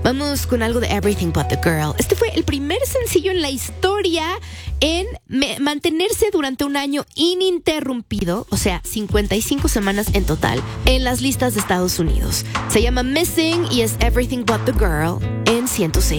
Vamos con algo de Everything But the Girl. Este fue el primer sencillo en la historia en mantenerse durante un año ininterrumpido, o sea, 55 semanas en total, en las listas de Estados Unidos. Se llama Missing y es Everything But the Girl en 106.